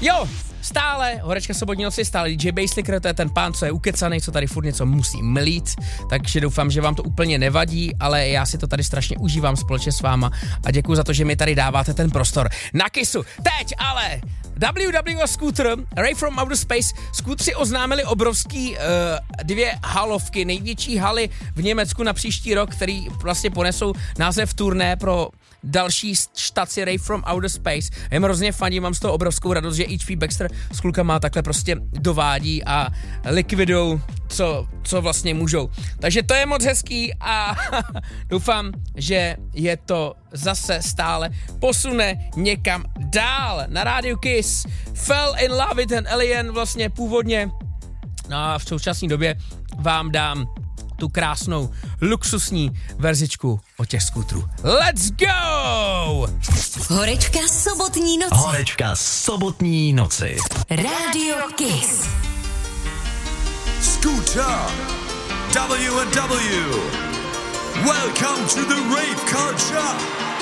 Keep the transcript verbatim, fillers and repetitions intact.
Jo, stále, Horečka sobotní noci, stále D J Basslicker, to je ten pán, co je ukecanej, co tady furt něco musí mlít, takže doufám, že vám to úplně nevadí, ale já si to tady strašně užívám společně s váma a děkuji za to, že mi tady dáváte ten prostor na Kissu. Teď ale W W Scooter, Ray from Outer Space, Scootři oznámili obrovský uh, dvě halovky, největší haly v Německu na příští rok, který vlastně ponesou název turné pro další štaci Ray from Outer Space. Já jim hrozně fandím, mám z toho obrovskou radost, že H P Baxter s klukama takhle prostě dovádí a likvidujou, co, co vlastně můžou. Takže to je moc hezký a doufám, že je to zase stále posune někam dál. Na rádiu Kiss Fell in Love with an Alien vlastně původně, no a v současné době vám dám tu krásnou luxusní verzičku od těch skutrů. Let's go! Horečka sobotní noci. Horečka sobotní noci. Radio Kiss. Scooter W and W. Welcome to the rave culture.